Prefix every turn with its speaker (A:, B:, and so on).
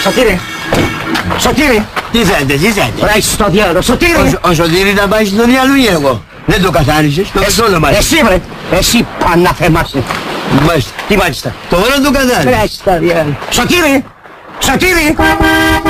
A: Σωτήρη! Σωτήρη!
B: Τι θέλετε, τι θέλετε.
A: Βράχει στο διάλογο, Σωτήρη!
B: Ο Σωτήρης να πάει στο διάλογο εγώ. Δεν το καθάρισες, το όνομα.
A: Εσύ βρε! Εσύ παναθεμάσαι!
B: Μάλιστα.
A: Τι μάλιστα!
B: Τώρα το καθάρισες.
A: Βράχει στο διάλογο. Σωτήρη! Σωτήρη!